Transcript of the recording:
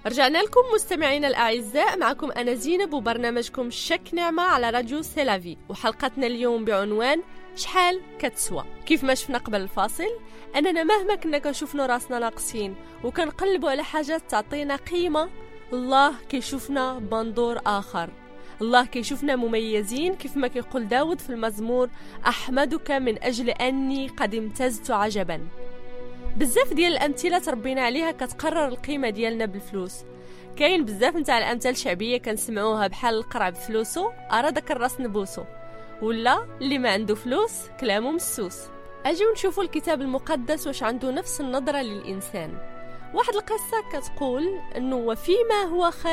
رجعنا لكم مستمعينا الأعزاء، معكم أنا زينب وبرنامجكم شك نعمة على راديو سيلافي، وحلقتنا اليوم بعنوان شحال كتسوى. كيف ما شفنا قبل الفاصل أننا مهما كنا كنشوفنا راسنا ناقصين وكنقلبوا على حاجات تعطينا قيمة، الله كيشوفنا بمنظور آخر. الله كيشوفنا مميزين، كيف ما كيقول داود في المزمور: أحمدك من أجل أني قد امتزت عجبا. بزاف ديال الامثله تربينا عليها كتقرر القيمه ديالنا بالفلوس. كاين بزاف نتاع الامثال شعبيه كنسمعوها بحال القرع بفلوسو ارا داك الراس نبوسو، ولا اللي ما عنده فلوس كلامه مسوس. اجيو نشوفوا الكتاب المقدس واش عنده نفس النظره للانسان. واحد القصه كتقول انه وفيما هو خير